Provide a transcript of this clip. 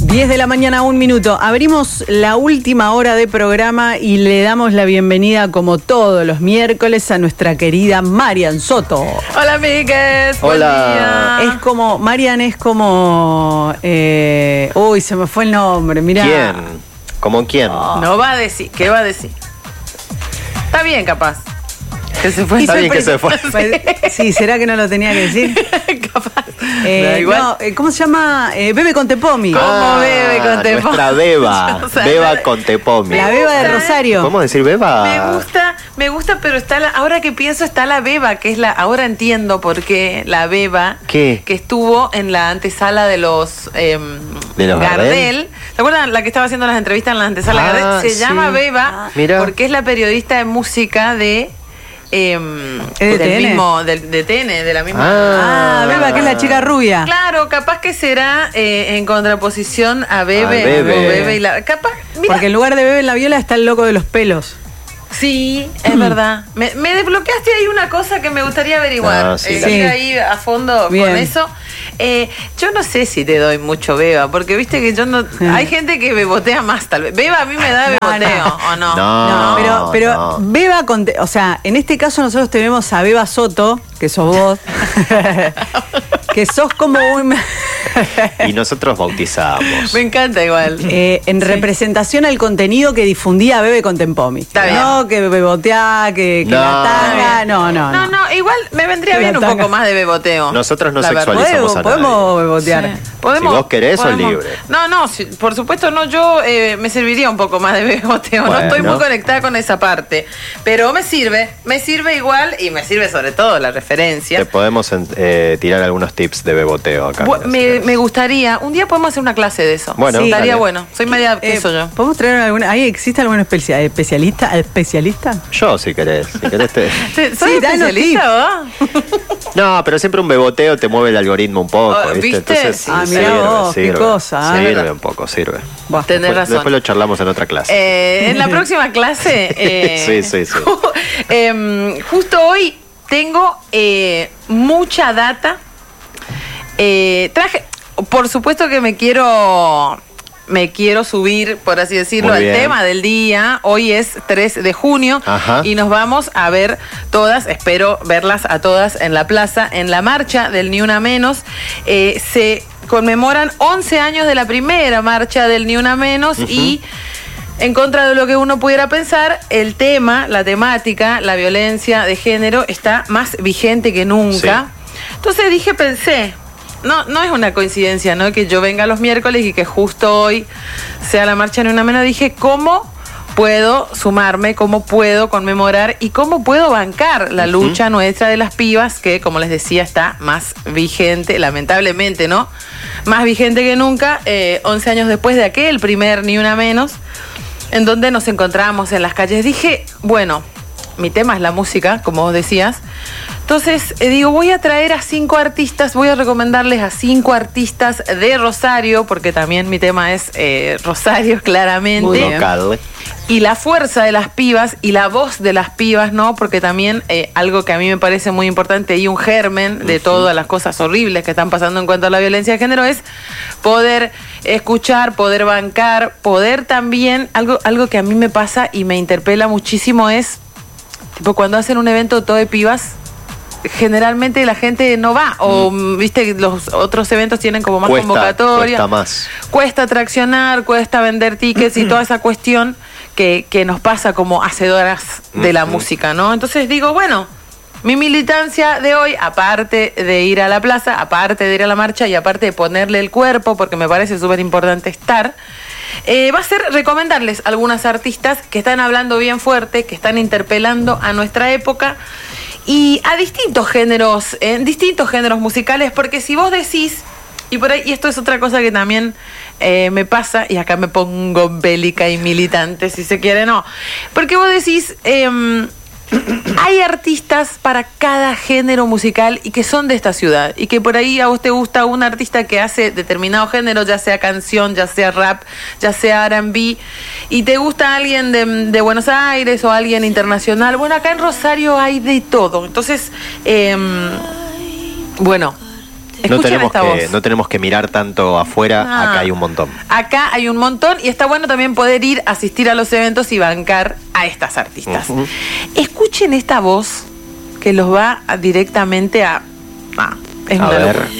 10 de la mañana, 1 minuto. Abrimos la última hora de programa y le damos la bienvenida, como todos los miércoles, a nuestra querida Marian Soto. Hola, amigues. Hola. Buen día. Es como, Marian es como... uy, se me fue el nombre, mirá. ¿Quién? ¿Cómo quién? No va a decir. ¿Qué va a decir? Está bien, capaz. Que se fue. Está bien que se fue. Sí, ¿será que no lo tenía que decir? Capaz. Da igual. No, ¿cómo se llama? Bebe con Tepomi. ¿Cómo bebe con Tepomi? Nuestra Beba. O sea, Beba con Tepomi. La Beba de Rosario. ¿Podemos decir Beba? Me gusta, pero está ahora que pienso está la Beba, que es ahora entiendo por qué la Beba. ¿Qué? Que estuvo en la antesala de los ¿De los Gardel? ¿Se acuerdan la que estaba haciendo las entrevistas en la antesala de Gardel? Se sí. llama Beba Mira. porque es la periodista de música de de TN, de la misma. Beba, que es la chica rubia. Claro, capaz que será en contraposición a Bebe. A Bebe. O Bebe y la. Capaz, mira. Porque en lugar de Bebe en la viola está el loco de los pelos. Sí, es verdad. Me desbloqueaste ahí una cosa que me gustaría averiguar. Ah, sí, Ir sí. ahí a fondo Bien. con eso. Yo no sé si te doy mucho Beba, porque viste que yo no. Hay gente que bebotea más, tal vez. Beba a mí me da beboteo, ¿o no? No, pero no. Beba o sea, en este caso nosotros tenemos a Beba Soto, que sos vos, que sos como un... Y nosotros bautizamos. Me encanta igual. en representación al contenido que difundía Bebe con Tempomi. Está bien. No, que bebotea, que No. la tanga, no. No, igual me vendría Que bien la un tanga. poco más de beboteo. Nosotros no La verdad. sexualizamos a nadie. Podemos bebotear. Sí. ¿Podemos? Si vos querés, sos libre. No, por supuesto no. Yo me serviría un poco más de beboteo. No estoy Bueno. muy conectada con esa parte. Pero me sirve igual y me sirve sobre todo la referencia. Te podemos tirar algunos tips de beboteo acá. Me gustaría. Un día podemos hacer una clase de eso. Bueno, Sí, estaría dale. bueno. Soy media queso yo. ¿Podemos traer alguna? ¿Ahí existe algún especialista? Yo, si querés. Si querés ¿Soy Sí, danos especialista vos? No, pero siempre un beboteo te mueve el algoritmo un poco, Oh, ¿viste? ¿viste? Entonces, Ah, mirá vos, qué cosa, Sirve ¿verdad? un poco, sirve. Buah. Tenés Después, razón. después lo charlamos en otra clase. En la próxima clase. Sí. Justo hoy tengo mucha data. Traje. Por supuesto que me quiero subir, por así decirlo, Muy al bien. tema del día. Hoy es 3 de junio Ajá. y nos vamos a ver todas, espero verlas a todas en la plaza, en la marcha del Ni Una Menos. Se conmemoran 11 años de la primera marcha del Ni Una Menos y en contra de lo que uno pudiera pensar, el tema, la temática, la violencia de género está más vigente que nunca. Entonces pensé, no es una coincidencia, ¿no? Que yo venga los miércoles y que justo hoy sea la marcha Ni Una Menos. Dije, ¿cómo puedo sumarme? ¿Cómo puedo conmemorar? ¿Y cómo puedo bancar la lucha nuestra de las pibas? Que, como les decía, está más vigente, lamentablemente, ¿no? Más vigente que nunca, 11 años después de aquel primer Ni Una Menos, en donde nos encontramos en las calles. Dije, bueno, mi tema es la música, como vos decías. Entonces, digo, voy a traer a 5 artistas, voy a recomendarles a 5 artistas de Rosario, porque también mi tema es Rosario, claramente. Muy bien. Local. Y la fuerza de las pibas y la voz de las pibas, ¿no? Porque también algo que a mí me parece muy importante y un germen de todas las cosas horribles que están pasando en cuanto a la violencia de género es poder escuchar, poder bancar, poder también, algo que a mí me pasa y me interpela muchísimo es, tipo, cuando hacen un evento todo de pibas, generalmente la gente no va, o viste, los otros eventos tienen como más convocatoria. Cuesta más. Cuesta traccionar, cuesta vender tickets y toda esa cuestión que nos pasa como hacedoras de la música, ¿no? Entonces digo, bueno, mi militancia de hoy, aparte de ir a la plaza, aparte de ir a la marcha y aparte de ponerle el cuerpo, porque me parece súper importante estar, va a ser recomendarles algunas artistas que están hablando bien fuerte, que están interpelando a nuestra época y a distintos géneros musicales, porque si vos decís, y por ahí, y esto es otra cosa que también me pasa, y acá me pongo bélica y militante, si se quiere, no, porque vos decís, hay artistas para cada género musical y que son de esta ciudad, y que por ahí a vos te gusta un artista que hace determinado género, ya sea canción, ya sea rap, ya sea R&B, y te gusta alguien de Buenos Aires o alguien internacional. Bueno, acá en Rosario hay de todo. Entonces, bueno, Escuchen esta voz. No tenemos que mirar tanto afuera, acá hay un montón. Acá hay un montón y está bueno también poder ir, asistir a los eventos y bancar a estas artistas. Escuchen esta voz que los va directamente a... es una locura.